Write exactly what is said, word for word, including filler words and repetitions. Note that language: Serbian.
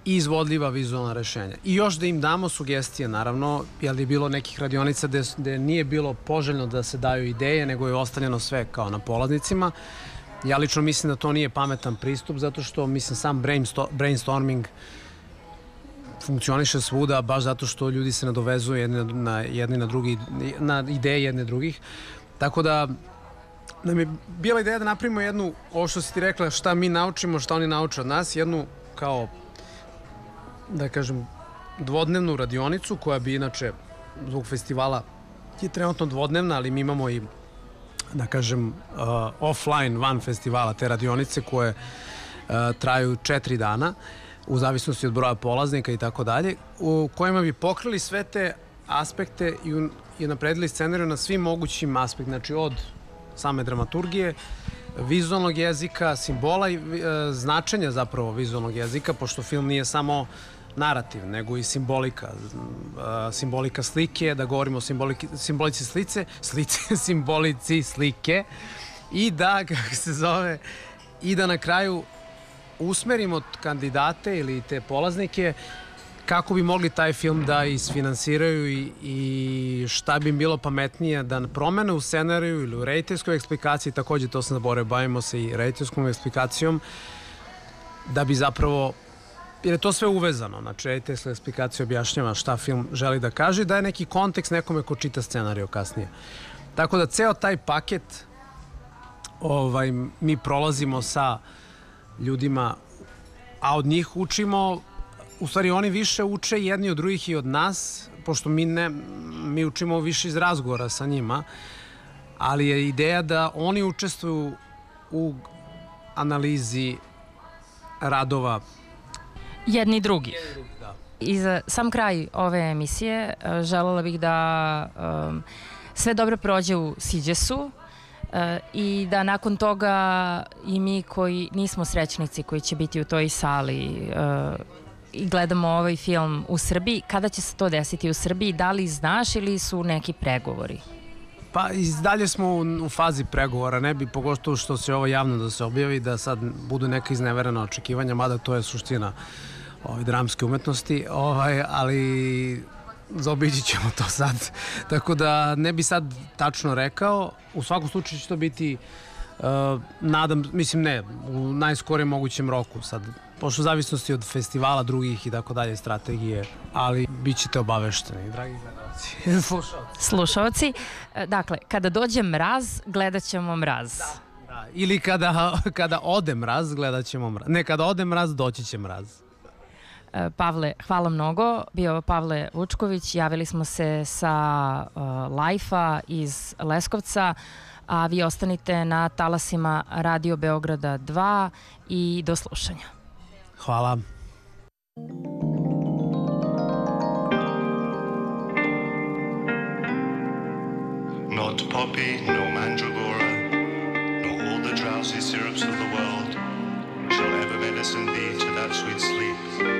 i izvodljiva vizualna rešenja. I još da im damo sugestije, naravno, jer je bilo nekih radionica gde, gde nije bilo poželjno da se daju ideje, nego je ostavljeno sve kao na polaznicima. Ja lično mislim da to nije pametan pristup, zato što, mislim, sam brainstorming funkcioniše svuda, baš zato što ljudi se nadovezuju jedni na, jedni na drugi, na ideje jedne drugih. Tako da nam je bila ideja da napravimo jednu, ovo što si ti rekla, šta mi naučimo, šta oni nauče od nas, jednu kao, da kažem, dvodnevnu radionicu koja bi inače zbog festivala je trenutno dvodnevna, ali mi imamo i, da kažem, uh, offline, van festivala, te radionice koje uh, traju četiri dana u zavisnosti od broja polaznika i tako dalje, u kojima bi pokrili sve te aspekte i, un, i napredili scenariju na svim mogućim aspektima, znači od same dramaturgije, vizualnog jezika, simbola i e, značenja zapravo vizualnog jezika, pošto film nije samo narativ, nego i simbolika. E, simbolika slike, da govorimo o simboliki, simbolici slice, slice, simbolici slike i da, kako se zove, i da na kraju usmerimo kandidate ili te polaznike kako bi mogli taj film da isfinansiraju i, i šta bi im bilo pametnije da promene u scenariju ili u rediteljskoj eksplikaciji, takođe to sam zaboravio, bavimo se i rediteljskom eksplikacijom, da bi zapravo, jer je to sve uvezano, znači rediteljska eksplikacija objašnjava šta film želi da kaže i daje neki kontekst nekome ko čita scenariju kasnije. Tako da ceo taj paket ovaj, mi prolazimo sa ljudima, a od njih učimo. U stvari, oni više uče jedni od drugih i od nas, pošto mi, ne, mi učimo više iz razgovora sa njima, ali je ideja da oni učestvuju u analizi radova jedni drugi. Jedni drugi, da. I za sam kraj ove emisije želela bih da um, sve dobro prođe u Siđesu uh, i da nakon toga i mi koji nismo srećnici koji će biti u toj sali uh, i gledamo ovaj film u Srbiji. Kada će se to desiti u Srbiji? Da li znaš ili su neki pregovori? Pa i dalje smo u, u fazi pregovora, ne bi pogotovo što će ovo javno da se objavi, da sad budu neka izneverena očekivanja, mada to je suština ovaj, dramske umetnosti, ovaj, ali zaobići ćemo to sad. Tako da ne bi sad tačno rekao, u svakom slučaju će to biti Uh, nadam, mislim ne, u najskorijem mogućem roku sad, pošto u zavisnosti od festivala drugih i tako dalje strategije, ali bit ćete obavešteni, dragi gledalci. Slušalci. Slušalci. Dakle, kada dođe mraz, gledat ćemo mraz. Da, da. Ili kada, kada ode mraz, gledat ćemo mraz. Ne, kada ode mraz, doći će mraz. Pavle, hvala mnogo. Bio Pavle Vučković, javili smo se sa uh, Lajfa iz Leskovca, a vi ostanite na talasima Radio Beograda dva i do slušanja. Hvala. Not poppy, no mandragora, no all the drowsy syrups of the world shall ever medicine thee to that sweet sleep.